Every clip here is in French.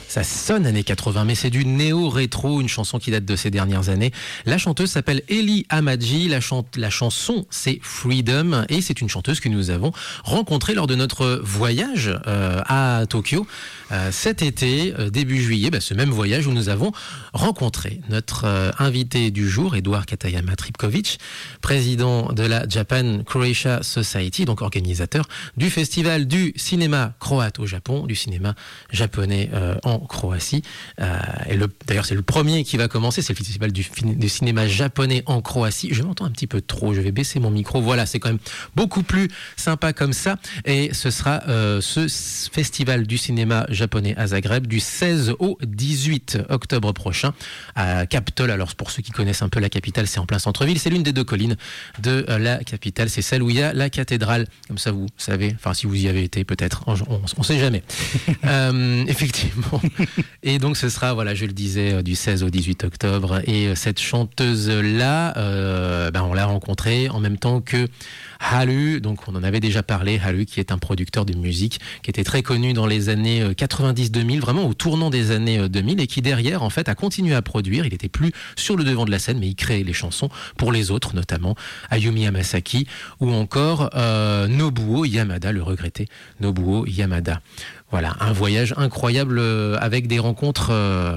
Ça sonne années 80, mais c'est du néo-rétro, une chanson qui date de ces dernières années. La chanteuse s'appelle Elie Hamadji, la chanson c'est Freedom, et c'est une chanteuse que nous avons rencontrée lors de notre voyage à Tokyo cet été, début juillet, ce même voyage où nous avons rencontré notre invité du jour, Edouard Katayama Tripkovic, président de la Japan Croatia Society, donc organisateur du festival du cinéma croate au Japon, du cinéma japonais en Croatie. D'ailleurs, c'est le premier qui va commencer, c'est le festival du cinéma japonais en Croatie. Je m'entends un petit peu trop, je vais baisser mon micro. Voilà, c'est quand même beaucoup plus sympa comme ça. Et ce sera ce festival du cinéma japonais à Zagreb du 16 au 18 octobre prochain à Kaptol. Alors pour ceux qui connaissent un peu la capitale, c'est en plein centre-ville. C'est l'une des deux collines de la capitale. C'est celle où il y a la cathédrale. Comme ça, vous savez, enfin si vous y avez été peut-être, on sait jamais. Effectivement. Et donc ce sera, voilà, je le disais, du 16 au 18 octobre. Et cette chanteuse-là, on l'a rencontrée en même temps que Halu, donc on en avait déjà parlé, Halu qui est un producteur de musique qui était très connu dans les années 90-2000, vraiment au tournant des années 2000, et qui derrière en fait a continué à produire. Il était plus sur le devant de la scène, mais il créait les chansons pour les autres, notamment Ayumi Hamasaki ou encore Nobuo Yamada, le regretté Nobuo Yamada. Voilà, un voyage incroyable avec des rencontres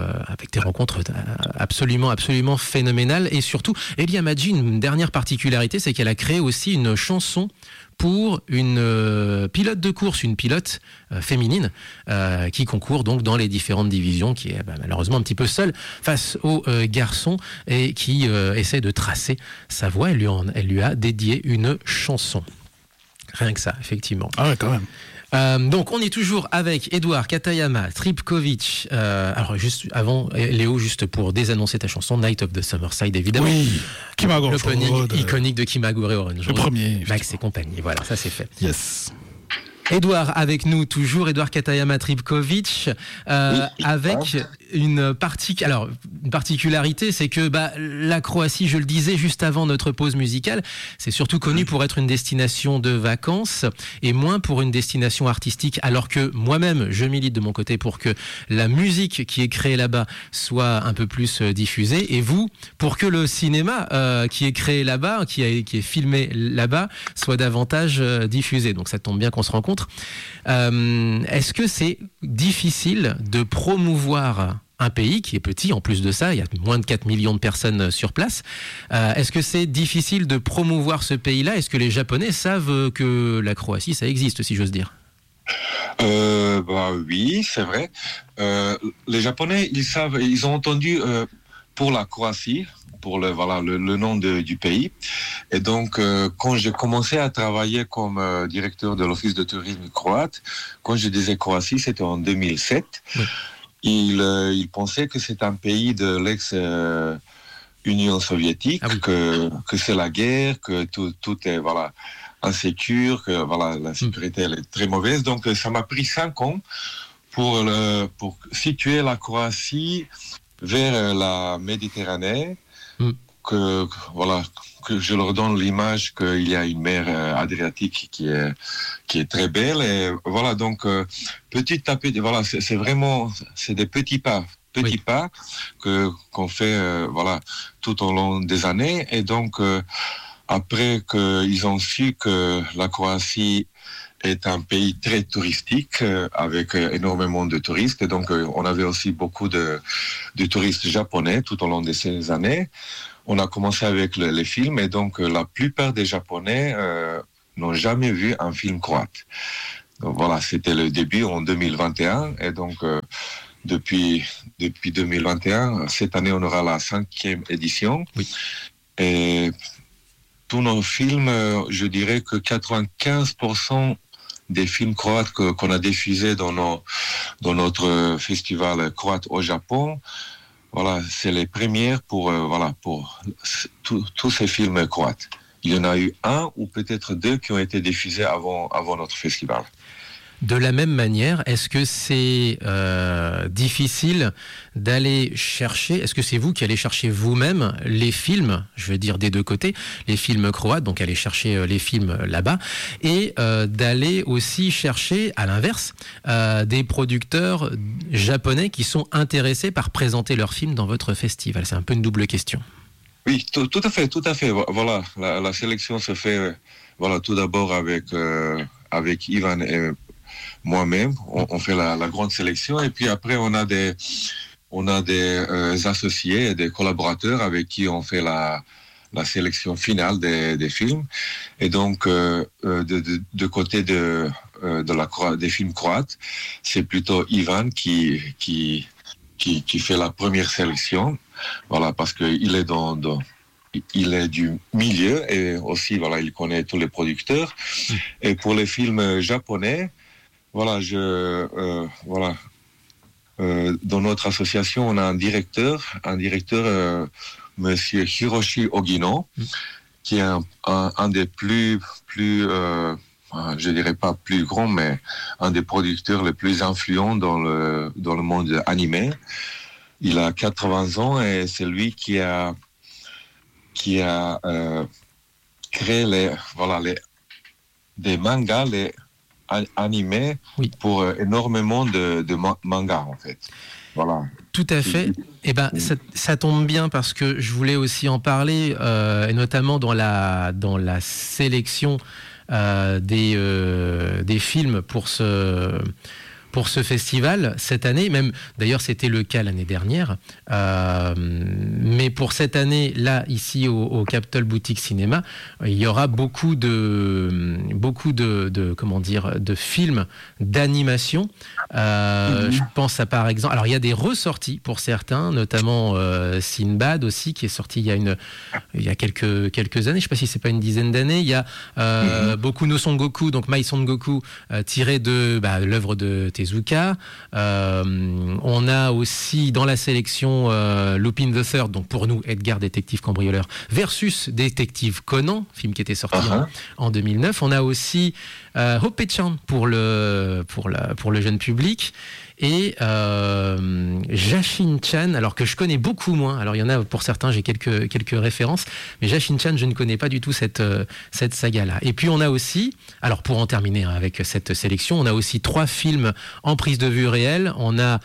absolument phénoménales. Et surtout, Elie Hamadji, une dernière particularité, c'est qu'elle a créé aussi une chanson pour une pilote de course, une pilote féminine qui concourt donc dans les différentes divisions, qui est malheureusement un petit peu seule face aux garçons et qui essaie de tracer sa voie. Elle lui a dédié une chanson. Rien que ça, effectivement. Ah ouais, quand même. Donc on est toujours avec Edouard Katayama Tripkovic. Alors juste avant, Léo, juste pour désannoncer ta chanson Night of the Summerside, évidemment. Oui, Kimagure l'opening iconique de Kimagure Orange. Le premier. Max et compagnie, voilà, ça c'est fait. Yes. Edouard avec nous toujours, Edouard Katayama Tripkovic, avec une particularité, c'est que la Croatie, je le disais juste avant notre pause musicale, c'est surtout connu pour être une destination de vacances et moins pour une destination artistique, alors que moi-même, je milite de mon côté pour que la musique qui est créée là-bas soit un peu plus diffusée, et vous, pour que le cinéma qui est créé là-bas, qui est filmé là-bas, soit davantage diffusé. Donc ça tombe bien qu'on se rencontre. Est-ce que c'est difficile de promouvoir un pays qui est petit, en plus de ça, il y a moins de 4 millions de personnes sur place. Est-ce que c'est difficile de promouvoir ce pays-là ? Est-ce que les Japonais savent que la Croatie, ça existe, si j'ose dire ? Oui, c'est vrai. Les Japonais, ils savent, ils ont entendu pour la Croatie, pour le nom du pays. Et donc, quand j'ai commencé à travailler comme directeur de l'Office de tourisme croate, quand je disais Croatie, c'était en 2007. Oui. Ils pensaient que c'est un pays de l'ex-Union soviétique, que c'est la guerre, que tout est insécure, que la sécurité elle est très mauvaise. Donc, ça m'a pris 5 ans pour situer la Croatie vers la Méditerranée. Que je leur donne l'image qu'il y a une mer Adriatique qui est très belle, et voilà, donc petit à petit, c'est des petits pas qu'on fait tout au long des années. Et donc après qu'ils ont su que la Croatie est un pays très touristique avec énormément de touristes, et donc on avait aussi beaucoup de touristes japonais tout au long de ces années. On a commencé avec les films, et donc la plupart des Japonais n'ont jamais vu un film croate. Donc voilà, c'était le début en 2021, et donc depuis 2021, cette année on aura la 5e édition. Oui. Et tous nos films, je dirais que 95% des films croates qu'on a diffusés dans notre festival croate au Japon, c'est les premières pour tous ces films croates. Il y en a eu 1 ou peut-être 2 qui ont été diffusés avant notre festival. De la même manière, est-ce que c'est difficile d'aller chercher, est-ce que c'est vous qui allez chercher vous-même les films, je veux dire des deux côtés, les films croates, donc aller chercher les films là-bas, et d'aller aussi chercher, à l'inverse, des producteurs japonais qui sont intéressés par présenter leurs films dans votre festival? C'est un peu une double question. Oui, tout à fait, tout à fait. Voilà, la sélection se fait, voilà, tout d'abord avec Ivan et moi-même. On fait la grande sélection, et puis après on a des associés et des collaborateurs avec qui on fait la sélection finale des films. Et donc de côté des films croates, c'est plutôt Ivan qui fait la première sélection. Voilà, parce qu'il est il est du milieu, et aussi, voilà, il connaît tous les producteurs. Et pour les films japonais, voilà, dans notre association, on a un directeur, Monsieur Hiroshi Ogino, qui est un des plus, je dirais pas plus grand, mais un des producteurs les plus influents dans le monde animé. Il a 80 ans, et c'est lui qui a créé des mangas, les animés, oui, pour énormément de mangas, en fait. Voilà. Tout à fait. Eh ben, ça tombe bien, parce que je voulais aussi en parler, et notamment dans la sélection des films pour ce festival cette année. Même d'ailleurs, c'était le cas l'année dernière, mais pour cette année là, ici au Capitol Boutique Cinéma, il y aura beaucoup de comment dire, de films d'animation. Je pense à, par exemple, alors il y a des ressorties pour certains, notamment Sinbad aussi, qui est sorti il y a quelques années, je ne sais pas si c'est pas une dizaine d'années. Il y a Boku no Son Goku, donc My Son Goku, tiré de l'œuvre de Tezuka. On a aussi dans la sélection Lupin the Third, donc pour nous Edgar détective cambrioleur versus Détective Conan, film qui était sorti en 2009. On a aussi Hoppe-chan pour le jeune public, et Jashin-chan, alors que je connais beaucoup moins. Alors il y en a pour certains, j'ai quelques références, mais Jashin-chan, je ne connais pas du tout cette saga-là. Et puis on a aussi, alors pour en terminer avec cette sélection, on a aussi 3 films en prise de vue réelle. On a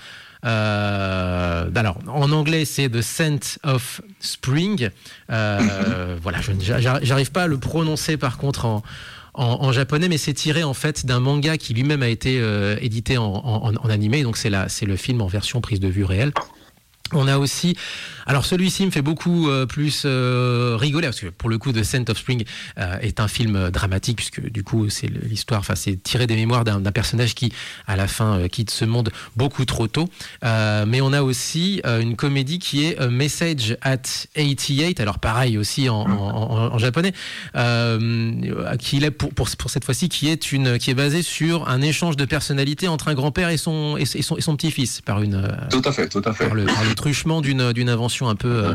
alors en anglais c'est The Scent of Spring. Voilà, j'arrive pas à le prononcer par contre en japonais, mais c'est tiré en fait d'un manga qui lui-même a été édité en animé, donc c'est le film en version prise de vue réelle. On a aussi, alors celui-ci me fait beaucoup plus rigoler, parce que pour le coup, The Scent of Spring est un film dramatique, puisque du coup c'est l'histoire, enfin c'est tiré des mémoires d'un personnage qui à la fin quitte ce monde beaucoup trop tôt. Mais on a aussi une comédie qui est Message at 88, alors pareil aussi en japonais, qui est pour cette fois-ci qui est basée sur un échange de personnalités entre un grand-père et son petit-fils par tout à fait par le truchement d'une invention un peu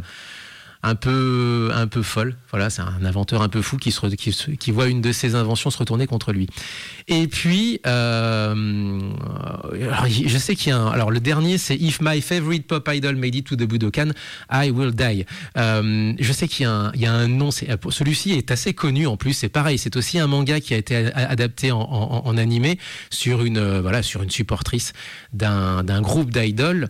folle. Voilà, c'est un inventeur un peu fou qui voit une de ses inventions se retourner contre lui. Et puis, alors, je sais qu'il y a alors le dernier, c'est If My Favorite Pop Idol Made It to the Budokan, I Will Die. Je sais qu'il y a un nom. Celui-ci est assez connu en plus. C'est pareil, c'est aussi un manga qui a été adapté en animé sur une supportrice d'un groupe d'idoles.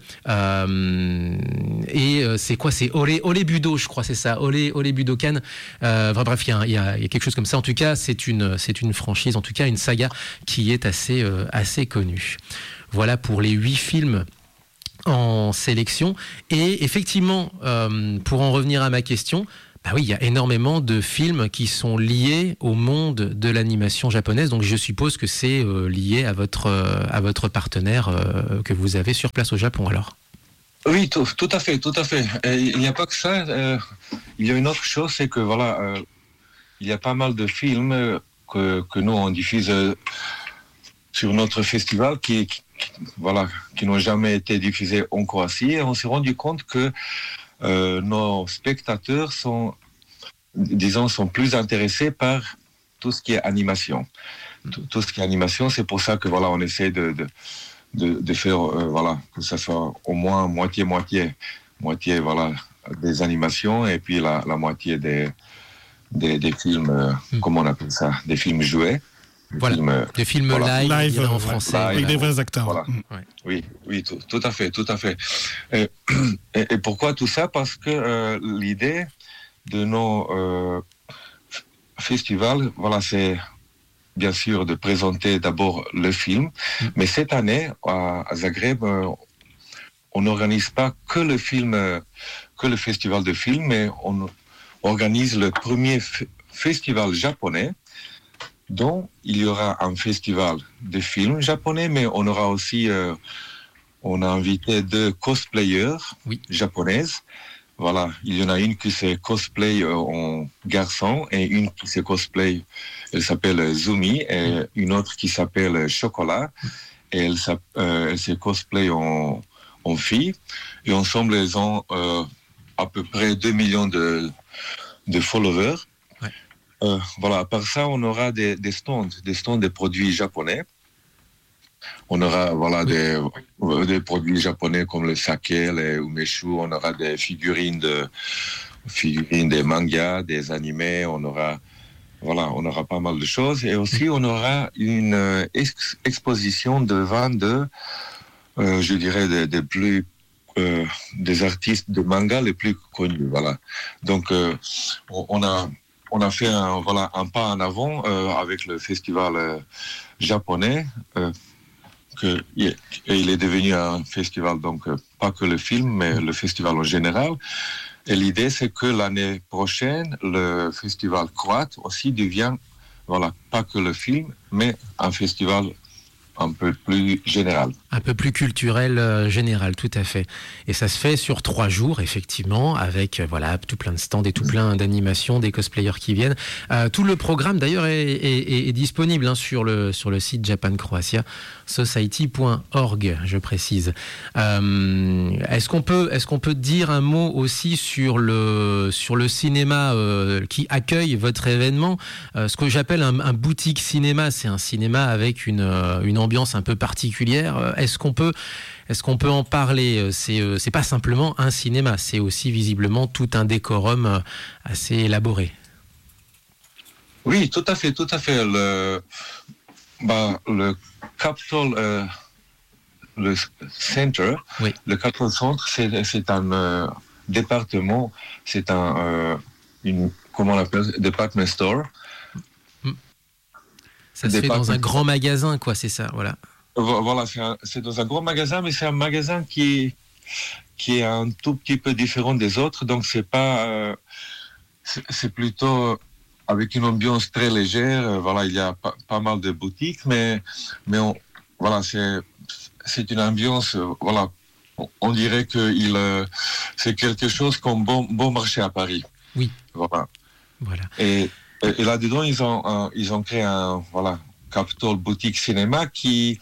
Et c'est quoi? C'est Ole Budo, je crois, c'est ça. Ole Budokan. Bref, il y a quelque chose comme ça. En tout cas, c'est une franchise, en tout cas une saga qui est assez connue. Voilà pour les 8 films en sélection. Et effectivement, pour en revenir à ma question, oui, il y a énormément de films qui sont liés au monde de l'animation japonaise. Donc je suppose que c'est lié à votre partenaire que vous avez sur place au Japon alors. Oui, tout à fait. Et il n'y a pas que ça. Il y a une autre chose, c'est que voilà, il y a pas mal de films que nous on diffuse sur notre festival qui n'ont jamais été diffusés en Croatie. Et on s'est rendu compte que nos spectateurs sont plus intéressés par tout ce qui est animation. tout ce qui est animation. C'est pour ça que voilà, on essaie de faire voilà, que ça soit au moins moitié voilà, des animations et puis la moitié des films, comment on appelle ça, des films jouets. Voilà, des films Voilà. live en français. Avec des vrais acteurs. Voilà. Ouais. Oui, tout à fait. Et pourquoi tout ça? Parce que l'idée de nos festivals, voilà, c'est bien sûr de présenter d'abord le film, mais cette année à Zagreb, on n'organise pas que le film, que le festival de films, mais on organise le premier festival japonais. Donc, il y aura un festival de films japonais, mais on aura aussi, on a invité 2 cosplayers japonaises. Voilà, il y en a une qui se cosplay en garçon et une qui se cosplay, elle s'appelle Zumi, et une autre qui s'appelle Chocolat, et elle se cosplay en fille. Et ensemble, elles ont à peu près 2 millions de followers. Voilà, à part ça, on aura des stands de produits japonais. On aura voilà, des produits japonais comme le saké, les umeshu, on aura des figurines des mangas, des animés, on aura pas mal de choses. Et aussi, on aura une exposition devant je dirais, des artistes de manga les plus connus. Voilà. Donc, on a fait un pas en avant avec le festival japonais, et il est devenu un festival, donc pas que le film, mais le festival en général. Et l'idée, c'est que l'année prochaine, le festival croate aussi devient, voilà, pas que le film, mais un festival un peu plus général. Un peu plus culturel, général, tout à fait. Et ça se fait sur 3 jours, effectivement, avec voilà, tout plein de stands et tout plein d'animations, des cosplayers qui viennent. Tout le programme, d'ailleurs, est disponible hein, sur le site Japan Croatia Society.org, je précise. Est-ce qu'on peut dire un mot aussi sur le cinéma qui accueille votre événement? Ce que j'appelle un boutique cinéma, c'est un cinéma avec une ambiance un peu particulière. Est-ce qu'on peut en parler? C'est pas simplement un cinéma, c'est aussi visiblement tout un décorum assez élaboré. Oui, tout à fait. Le Capitol, le Center, le Capitol Center, c'est un département, c'est comment on l'appelle, department store. Ça se fait dans un grand magasin, quoi, c'est ça, voilà. Voilà, c'est dans un grand magasin, mais c'est un magasin qui est un tout petit peu différent des autres, donc c'est pas, c'est plutôt avec une ambiance très légère. Voilà, il y a pas mal de boutiques, mais voilà, c'est une ambiance, voilà, on dirait que c'est quelque chose comme bon marché à Paris. Oui. Voilà. Et là-dedans, ils ont créé un Capitol Boutique Cinéma qui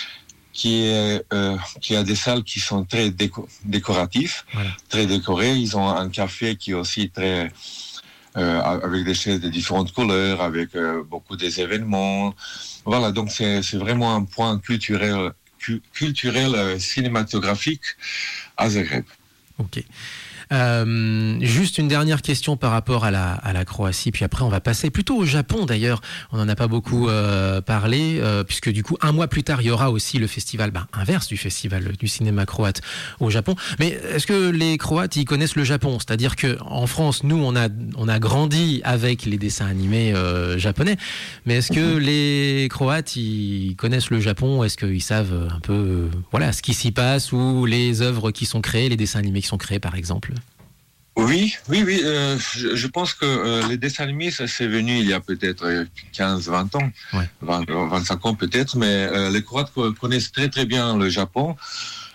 a des salles qui sont très décoratifs, très décorées. Ils ont un café qui est aussi très avec des chaises de différentes couleurs, avec beaucoup des événements. Voilà, donc c'est vraiment un point culturel cinématographique à Zagreb. Ok. Juste une dernière question par rapport à la Croatie, puis après on va passer plutôt au Japon d'ailleurs. On n'en a pas beaucoup parlé, puisque du coup 1 mois plus tard il y aura aussi le festival inverse du festival du cinéma croate au Japon. Mais est-ce que les Croates ils connaissent le Japon? C'est-à-dire que en France, nous on a grandi avec les dessins animés japonais, mais est-ce que les Croates ils connaissent le Japon? Est-ce qu'ils savent un peu voilà ce qui s'y passe ou les œuvres qui sont créées, les dessins animés qui sont créés par exemple? Oui. Je pense que les dessins animés, ça c'est venu il y a peut-être 15-20 ans, 25 ans peut-être, mais les Croates connaissent très très bien le Japon.